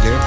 keer.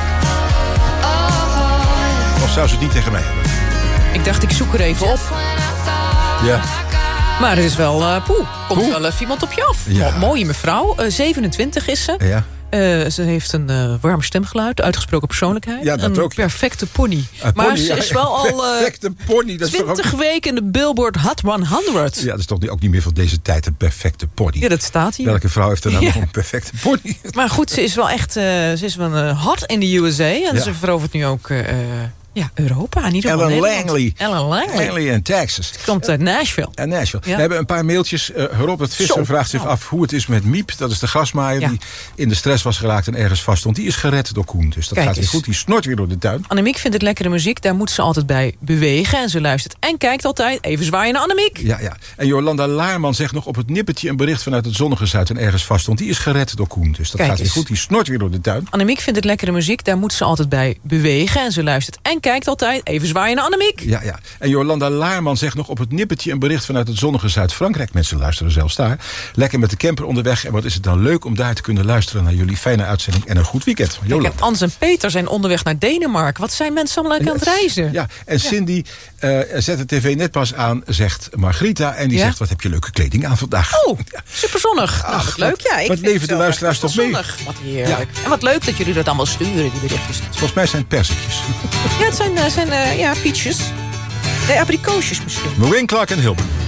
Of zou ze het niet tegen mij hebben? Ik dacht, ik zoek er even op. Ja. Maar het is wel... komt wel even iemand op je af. Ja. Mooie mevrouw. 27 is ze. Ja. Ze heeft een warm stemgeluid, uitgesproken persoonlijkheid. Ja, dat een ook. perfecte pony. Maar ze is wel al perfecte pony. Dat 20 weken in de Billboard Hot 100. Ja, dat is toch ook niet meer van deze tijd een perfecte pony. Ja, dat staat hier. Welke vrouw heeft er nou nog een perfecte pony? Maar goed, ze is wel echt ze is wel hot in de USA. En ze verovert nu ook Europa. In ieder geval Ellen Langley in Texas. Komt uit Nashville. Ja. Ja. We hebben een paar mailtjes. Robert Visser vraagt zich af hoe het is met Miep. Dat is de grasmaaier die in de stress was geraakt en ergens vast stond. Die is gered door Koen. Dus dat gaat weer goed. Die snort weer door de tuin. Annemiek vindt het lekkere muziek. Daar moet ze altijd bij bewegen. En ze luistert en kijkt altijd. Even zwaaien naar Annemiek. Ja. En Jolanda Laarman zegt nog op het nippertje een bericht vanuit het zonnige Zuid en ergens vast stond. Die is gered door Koen. Dus dat gaat weer goed. Die snort weer door de tuin. Annemiek vindt het lekkere muziek. Daar moet ze altijd bij bewegen. En ze luistert en kijkt altijd. Even zwaaien naar Annemiek. Ja. En Jolanda Laarman zegt nog op het nippertje een bericht vanuit het zonnige Zuid-Frankrijk. Mensen luisteren zelfs daar. Lekker met de camper onderweg. En wat is het dan leuk om daar te kunnen luisteren naar jullie fijne uitzending en een goed weekend. Kijk, Ans en Peter zijn onderweg naar Denemarken. Wat zijn mensen allemaal aan het reizen? Ja, en Cindy zet de tv net pas aan, zegt Margrieta. En die zegt, wat heb je leuke kleding aan vandaag. Oh, superzonnig. Nou, wat leuk. Ja, wat leven de luisteraars toch mee? Wat heerlijk. Ja. En wat leuk dat jullie dat allemaal sturen, die berichtjes. Volgens mij zijn het persikjes. Ja, het zijn peaches. Nee, abrikoosjes misschien. Maureen Clark en Hilbert.